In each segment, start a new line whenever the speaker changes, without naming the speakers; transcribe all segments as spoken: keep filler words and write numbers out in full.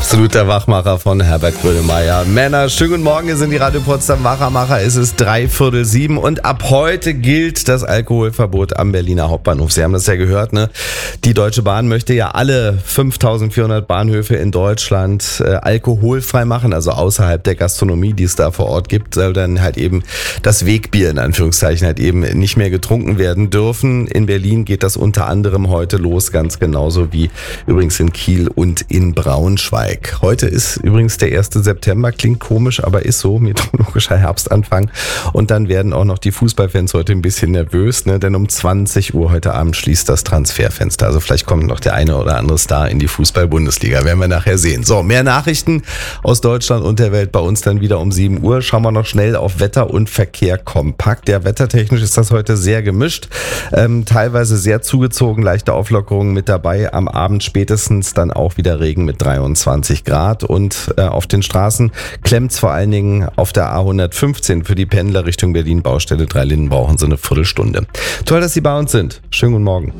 Absoluter Wachmacher von Herbert Grönemeyer. Männer, schönen guten Morgen, hier sind die Radio Potsdam Wachmacher. Es ist dreiviertel sieben und ab heute gilt das Alkoholverbot am Berliner Hauptbahnhof. Sie haben das ja gehört, ne? Die Deutsche Bahn möchte ja alle fünftausendvierhundert Bahnhöfe in Deutschland äh, alkoholfrei machen, also außerhalb der Gastronomie, die es da vor Ort gibt, soll dann halt eben das Wegbier in Anführungszeichen halt eben nicht mehr getrunken werden dürfen. In Berlin geht das unter anderem heute los, ganz genauso wie übrigens in Kiel und in Braunschweig. Heute ist übrigens der erste September, klingt komisch, aber ist so, meteorologischer Herbstanfang. Und dann werden auch noch die Fußballfans heute ein bisschen nervös, ne? Denn um zwanzig Uhr heute Abend schließt das Transferfenster. Also vielleicht kommt noch der eine oder andere Star in die Fußball-Bundesliga, werden wir nachher sehen. So, mehr Nachrichten aus Deutschland und der Welt bei uns dann wieder um sieben Uhr. Schauen wir noch schnell auf Wetter und Verkehr kompakt. Ja, wettertechnisch ist das heute sehr gemischt, ähm, teilweise sehr zugezogen, leichte Auflockerungen mit dabei. Am Abend spätestens dann auch wieder Regen mit dreiundzwanzig Grad und äh, auf den Straßen klemmt's vor allen Dingen auf der A hundertfünfzehn für die Pendler Richtung Berlin, Baustelle Dreilinden, brauchen sie eine Viertelstunde. Toll, dass Sie bei uns sind. Schönen guten Morgen.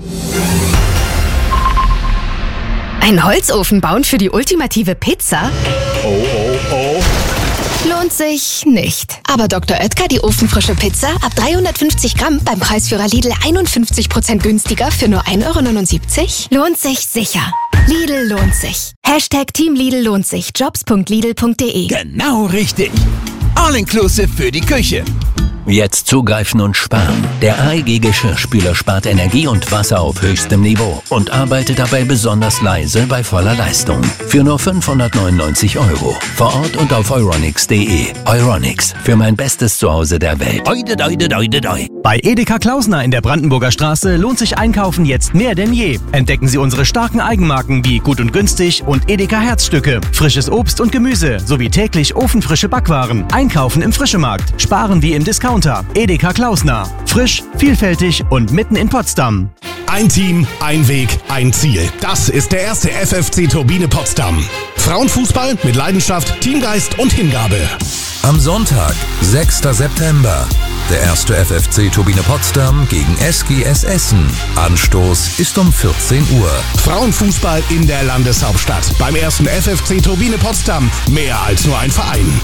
Ein Holzofen bauen für die ultimative Pizza?
Oh, oh, oh.
Lohnt sich nicht. Aber Doktor Oetker, die ofenfrische Pizza, ab dreihundertfünfzig Gramm beim Preisführer Lidl einundfünfzig Prozent günstiger für nur ein Euro neunundsiebzig? Lohnt sich sicher. Lidl lohnt sich. Hashtag Team Lidl lohnt sich. jobs punkt lidl punkt de.
Genau richtig. All-inclusive für die Küche.
Jetzt zugreifen und sparen. Der A E G Geschirrspüler spart Energie und Wasser auf höchstem Niveau und arbeitet dabei besonders leise bei voller Leistung. Für nur fünfhundertneunundneunzig Euro. Vor Ort und auf euronics punkt de. Euronics, für mein bestes Zuhause der Welt. Oide, oide, oide, oide.
Bei Edeka Klausner in der Brandenburger Straße lohnt sich Einkaufen jetzt mehr denn je. Entdecken Sie unsere starken Eigenmarken wie Gut und Günstig und Edeka Herzstücke, frisches Obst und Gemüse sowie täglich ofenfrische Backwaren. Einkaufen im Frischemarkt, sparen wie im Discounter. Edeka Klausner. Frisch, vielfältig und mitten in Potsdam.
Ein Team, ein Weg, ein Ziel. Das ist der erste F F C Turbine Potsdam. Frauenfußball mit Leidenschaft, Teamgeist und Hingabe.
Am Sonntag, sechster September. Der erste F F C Turbine Potsdam gegen S G S Essen. Anstoß ist um vierzehn Uhr.
Frauenfußball in der Landeshauptstadt. Beim ersten F F C Turbine Potsdam. Mehr als nur ein Verein.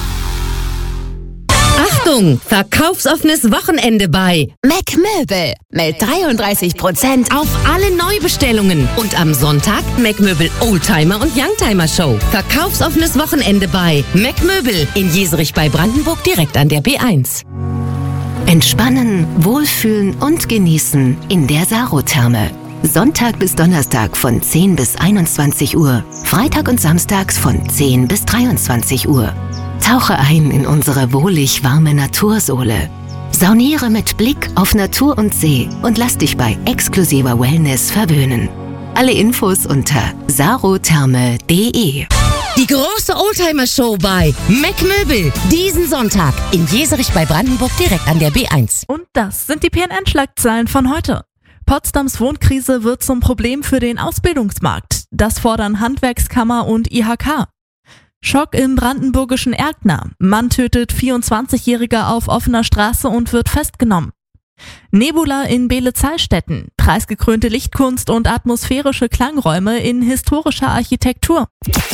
Achtung! Verkaufsoffenes Wochenende bei
Mac Möbel mit dreiunddreißig Prozent
auf alle Neubestellungen. Und am Sonntag Mac Möbel Oldtimer und Youngtimer Show. Verkaufsoffenes Wochenende bei Mac Möbel in Jeserich bei Brandenburg direkt an der B eins.
Entspannen, wohlfühlen und genießen in der Sarotherme. Sonntag bis Donnerstag von zehn bis einundzwanzig Uhr. Freitag und samstags von zehn bis dreiundzwanzig Uhr. Tauche ein in unsere wohlig warme Natursohle. Sauniere mit Blick auf Natur und See und lass dich bei exklusiver Wellness verwöhnen. Alle Infos unter sarotherme punkt de.
Die große Oldtimer-Show bei Mac Möbel. Diesen Sonntag in Jeserich bei Brandenburg direkt an der B eins.
Und das sind die P N N-Schlagzeilen von heute. Potsdams Wohnkrise wird zum Problem für den Ausbildungsmarkt. Das fordern Handwerkskammer und I H K. Schock im brandenburgischen Erkner. Mann tötet vierundzwanzigjähriger auf offener Straße und wird festgenommen. Nebula in Beelze-Heilstätten. Preisgekrönte Lichtkunst und atmosphärische Klangräume in historischer Architektur.